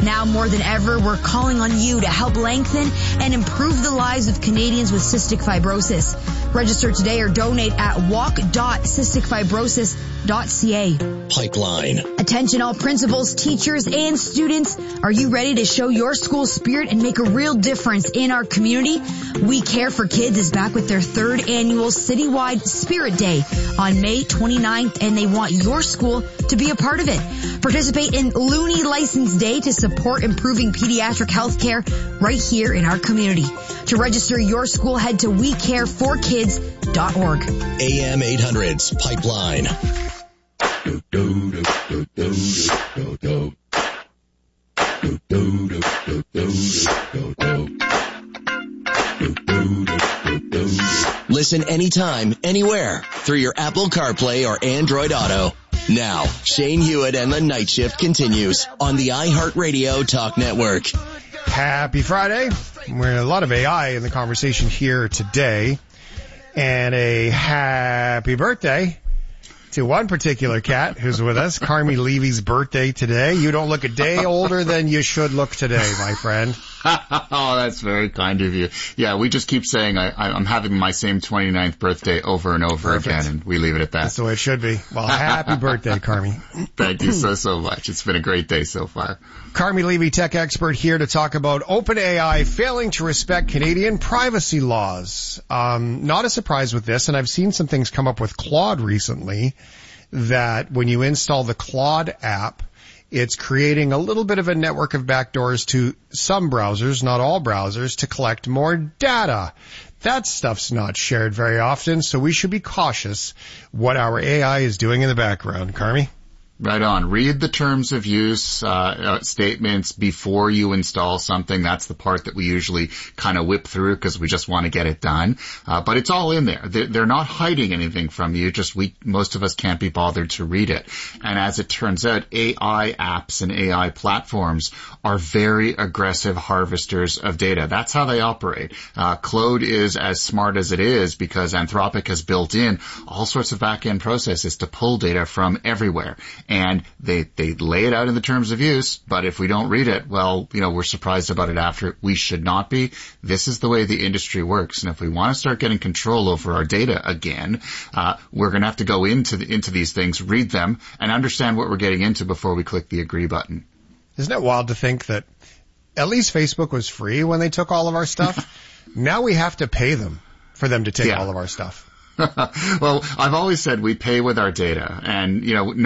Now more than ever, we're calling on you to help lengthen and improve the lives of Canadians with cystic fibrosis. Register today or donate at walk.cysticfibrosis.ca. Pipeline. Attention all principals, teachers, and students. Are you ready to show your school spirit and make a real difference in our community? We Care for Kids is back with their third annual citywide Spirit Day on May 29th, and they want your school to be a part of it. Participate in Looney License Day to support improving pediatric health care right here in our community. To register your school, head to wecareforkids.org. AM 800's Pipeline. Listen anytime, anywhere, through your Apple CarPlay or Android Auto. Now, Shane Hewitt and the Night Shift continues on the iHeartRadio Talk Network. Happy Friday. We're a lot of AI in the conversation here today. And a happy birthday to one particular cat who's with us. Carmi Levy's birthday today. You don't look a day older than you should look today, my friend. Oh, that's very kind of you. Yeah, we just keep saying I'm having my same 29th birthday over and over again, and we leave it at that. That's the way it should be. Well, happy birthday, Carmi. Thank you so much. It's been a great day so far. Carmi Levy, tech expert, here to talk about OpenAI failing to respect Canadian privacy laws. Not a surprise with this, and I've seen some things come up with Claude recently, that when you install the Claude app, it's creating a little bit of a network of backdoors to some browsers, not all browsers, to collect more data. That stuff's not shared very often, so we should be cautious what our AI is doing in the background. Carmi? Right on. Read the terms of use statements before you install something. That's the part that we usually kind of whip through because we just want to get it done. But it's all in there. They're not hiding anything from you. Just most of us can't be bothered to read it. And as it turns out, AI apps and AI platforms are very aggressive harvesters of data. That's how they operate. Claude is as smart as it is because Anthropic has built in all sorts of back-end processes to pull data from everywhere. And they lay it out in the terms of use, but if we don't read it, well, we're surprised about it after. We should not be. This is the way the industry works. And if we want to start getting control over our data again, we're going to have to go into these things, read them, and understand what we're getting into before we click the agree button. Isn't it wild to think that at least Facebook was free when they took all of our stuff? Now we have to pay them for them to take all of our stuff. Well, I've always said we pay with our data, and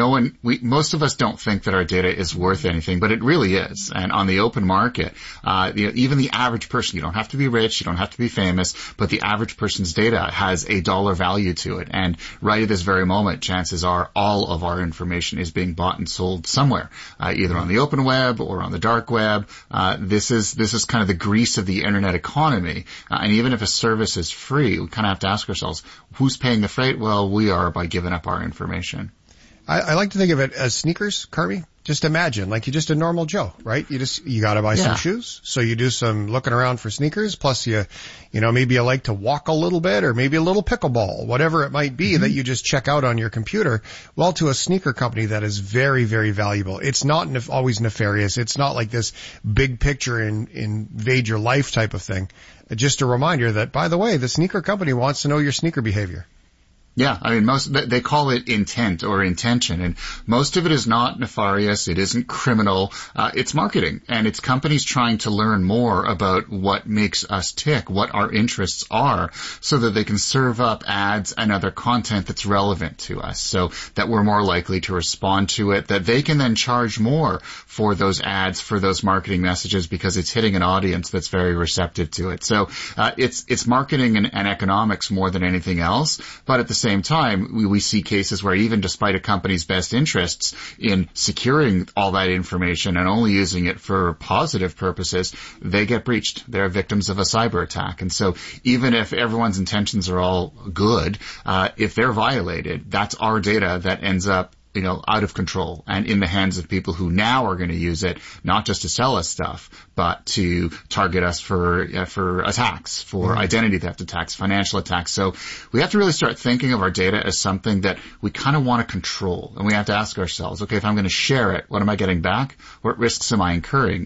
most of us don't think that our data is worth anything, but it really is. And on the open market, even the average person, you don't have to be rich, you don't have to be famous, but the average person's data has a dollar value to it. And right at this very moment, chances are all of our information is being bought and sold somewhere, either on the open web or on the dark web. This is kind of the grease of the internet economy. And even if a service is free, we kind of have to ask ourselves, who's paying the freight? Well, we are by giving up our information. I like to think of it as sneakers, Carmi. Just imagine, like you're just a normal Joe, right? You gotta buy some shoes. So you do some looking around for sneakers. Plus maybe you like to walk a little bit or maybe a little pickleball, whatever it might be that you just check out on your computer. Well, to a sneaker company, that is very, very valuable. It's not always nefarious. It's not like this big picture invade your life type of thing. Just a reminder that, by the way, the sneaker company wants to know your sneaker behavior. Yeah, I mean, they call it intent or intention, and most of it is not nefarious. It isn't criminal. It's marketing, and it's companies trying to learn more about what makes us tick, what our interests are, so that they can serve up ads and other content that's relevant to us, so that we're more likely to respond to it, that they can then charge more for those ads, for those marketing messages, because it's hitting an audience that's very receptive to it. So it's marketing and economics more than anything else, but at the same time, we see cases where even despite a company's best interests in securing all that information and only using it for positive purposes, they get breached. They're victims of a cyber attack. And so even if everyone's intentions are all good, if they're violated, that's our data that ends up out of control and in the hands of people who now are going to use it, not just to sell us stuff, but to target us for attacks, for identity theft attacks, financial attacks. So we have to really start thinking of our data as something that we kind of want to control. And we have to ask ourselves, okay, if I'm going to share it, what am I getting back? What risks am I incurring?